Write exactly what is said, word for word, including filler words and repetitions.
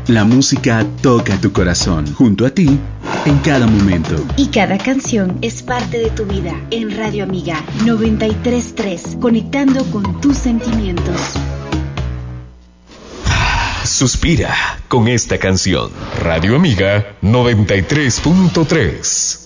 La música toca tu corazón, junto a ti, en cada momento. Y cada canción es parte de tu vida. En Radio Amiga noventa y tres punto tres, conectando con tus sentimientos. Suspira con esta canción. Radio Amiga noventa y tres punto tres.